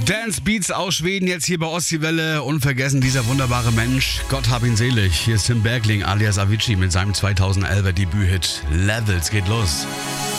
Dance Beats aus Schweden, jetzt hier bei Ostseewelle. Unvergessen dieser wunderbare Mensch. Gott hab ihn selig. Hier ist Tim Bergling alias Avicii mit seinem 2011er Debüthit Levels. Geht los.